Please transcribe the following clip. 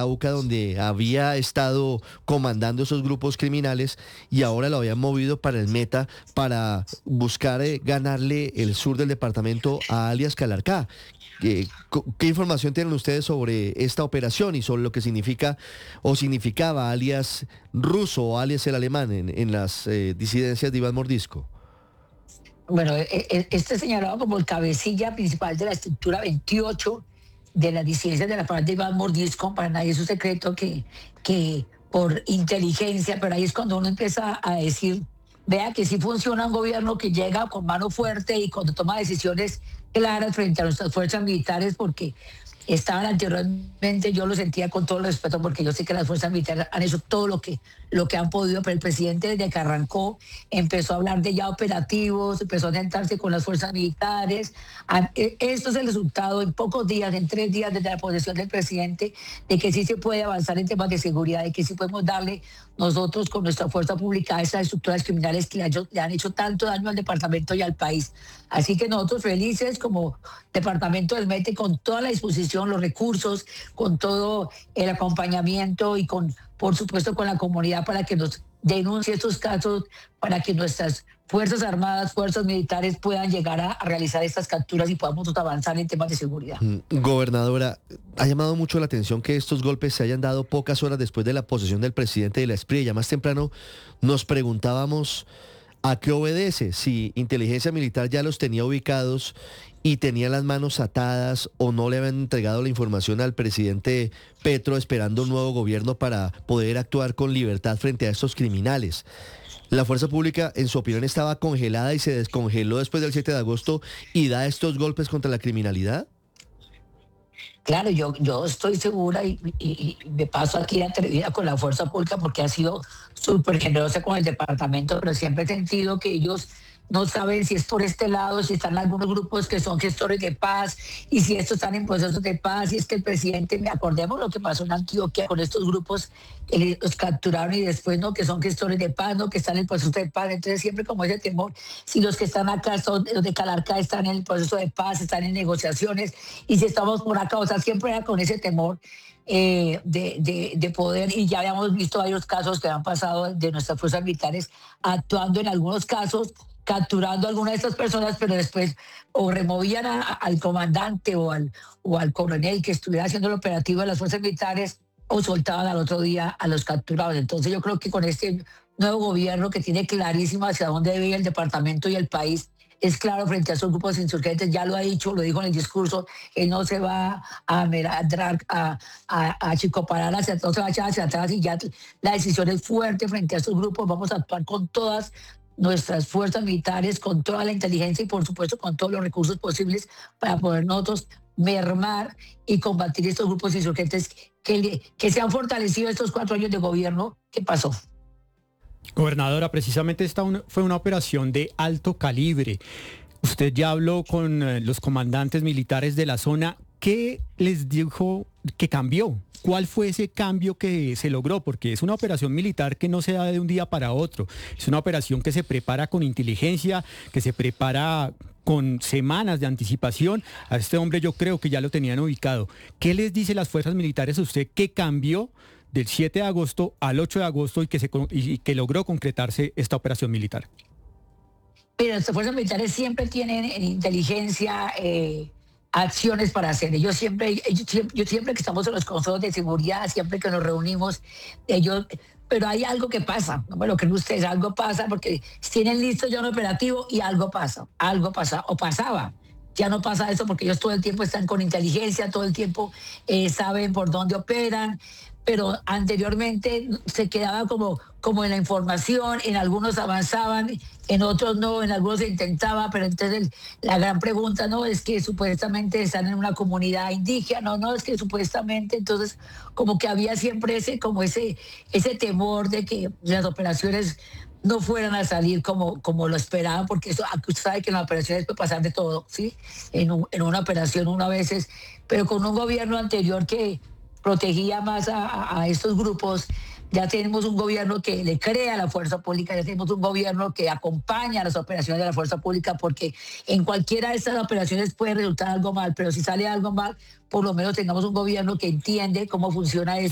Arauca, donde había estado comandando esos grupos criminales y ahora lo habían movido para el Meta para buscar ganarle el sur del departamento a alias Calarcá. ¿Qué información tienen ustedes sobre esta operación y sobre lo que significa o significaba alias ruso o alias el alemán en las disidencias de Iván Mordisco? Bueno, este señalado como el cabecilla principal de la estructura 28 de las disidencias de la parte de Iván Mordisco. Para nadie es un secreto que por inteligencia, pero ahí es cuando uno empieza a decir, vea que sí funciona un gobierno que llega con mano fuerte y cuando toma decisiones claras frente a nuestras fuerzas militares, porque estaban anteriormente, yo lo sentía con todo el respeto, porque yo sé que las fuerzas militares han hecho todo lo que han podido, pero el presidente desde que arrancó empezó a hablar de ya operativos, empezó a sentarse con las fuerzas militares. Esto es el resultado en pocos días, en 3 días desde la posesión del presidente, de que sí se puede avanzar en temas de seguridad, de que sí podemos darle nosotros con nuestra fuerza pública a esas estructuras criminales que le han hecho tanto daño al departamento y al país. Así que nosotros felices como departamento del Mete, con toda la disposición, los recursos, con todo el acompañamiento y con, por supuesto, con la comunidad para que nos denuncie estos casos, para que nuestras Fuerzas Armadas, Fuerzas Militares puedan llegar a realizar estas capturas y podamos avanzar en temas de seguridad. Gobernadora, ha llamado mucho la atención que estos golpes se hayan dado pocas horas después de la posesión del presidente de la SPRI. Ya más temprano nos preguntábamos a qué obedece, si inteligencia militar ya los tenía ubicados y tenía las manos atadas o no le habían entregado la información al presidente Petro esperando un nuevo gobierno para poder actuar con libertad frente a estos criminales. La fuerza pública, en su opinión, estaba congelada y se descongeló después del 7 de agosto y da estos golpes contra la criminalidad. Claro, yo estoy segura y me paso aquí atrevida con la fuerza pública porque ha sido súper generosa con el departamento, pero siempre he sentido que ellos no saben si es por este lado, si están algunos grupos que son gestores de paz y si estos están en procesos de paz. Y es que el presidente, me acordemos lo que pasó en Antioquia con estos grupos que los capturaron y después no, que son gestores de paz, no, que están en el proceso de paz. Entonces siempre como ese temor, si los que están acá son los de Calarcá, están en el proceso de paz, están en negociaciones, y si estamos por acá, o sea, siempre era con ese temor de poder. Y ya habíamos visto varios casos que han pasado de nuestras fuerzas militares actuando en algunos casos, capturando a alguna de estas personas, pero después o removían al comandante o al coronel que estuviera haciendo el operativo de las fuerzas militares, o soltaban al otro día a los capturados. Entonces yo creo que con este nuevo gobierno, que tiene clarísimo hacia dónde debe ir el departamento y el país, es claro frente a esos grupos insurgentes, ya lo ha dicho, lo dijo en el discurso, que no se va a achicoparar no se va a echar hacia atrás, y ya la decisión es fuerte frente a estos grupos. Vamos a actuar con todas nuestras fuerzas militares, con toda la inteligencia y por supuesto con todos los recursos posibles para poder nosotros mermar y combatir estos grupos insurgentes que se han fortalecido estos 4 años de gobierno. ¿Qué pasó? Gobernadora, precisamente fue una operación de alto calibre. Usted ya habló con los comandantes militares de la zona. ¿Qué les dijo que cambió? ¿Cuál fue ese cambio que se logró? Porque es una operación militar que no se da de un día para otro. Es una operación que se prepara con inteligencia, que se prepara con semanas de anticipación. A este hombre yo creo que ya lo tenían ubicado. ¿Qué les dice las fuerzas militares a usted que cambió del 7 de agosto al 8 de agosto y que logró concretarse esta operación militar? Pero las fuerzas militares siempre tienen en inteligencia acciones para hacer. Yo siempre que estamos en los consejos de seguridad, siempre que nos reunimos, pero hay algo que pasa, no me lo creen ustedes, algo pasa porque tienen listo ya un operativo y algo pasa o pasaba. Ya no pasa eso porque ellos todo el tiempo están con inteligencia, todo el tiempo saben por dónde operan, pero anteriormente se quedaba como en la información, en algunos avanzaban, en otros no, en algunos se intentaba, pero entonces la gran pregunta no es que supuestamente están en una comunidad indígena, no es que supuestamente, entonces como que había siempre ese temor de que las operaciones no fueran a salir como lo esperaban, porque eso, usted sabe que en las operaciones puede pasar de todo, ¿sí? En una operación uno a veces, pero con un gobierno anterior que protegía más a estos grupos, ya tenemos un gobierno que le crea a la fuerza pública, ya tenemos un gobierno que acompaña las operaciones de la fuerza pública, porque en cualquiera de estas operaciones puede resultar algo mal, pero si sale algo mal, por lo menos tengamos un gobierno que entiende cómo funciona esto.